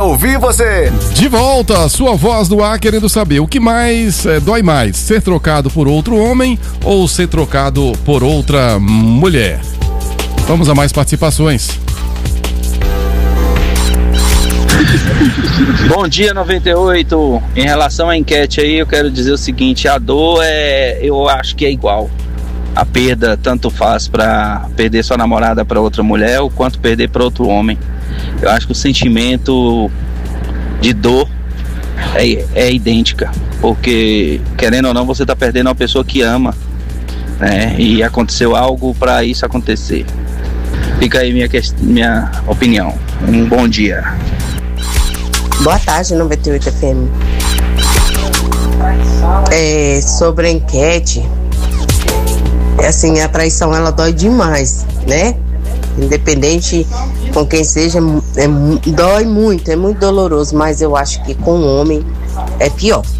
ouvir você. De volta, sua voz do ar querendo saber o que mais dói mais, ser trocado por outro homem ou ser trocado por outra mulher. Vamos a mais participações. Bom dia, 98. Em relação à enquete aí, eu quero dizer o seguinte: a dor eu acho que é igual. A perda tanto faz para perder sua namorada para outra mulher, ou quanto perder para outro homem. Eu acho que o sentimento de dor é idêntica, porque querendo ou não você está perdendo uma pessoa que ama, né? E aconteceu algo para isso acontecer. Fica aí minha opinião. Um bom dia. Boa tarde, 98 FM. Sobre a enquete, assim, a traição ela dói demais, né? Independente com quem seja, dói muito, é muito doloroso, mas eu acho que com o homem é pior.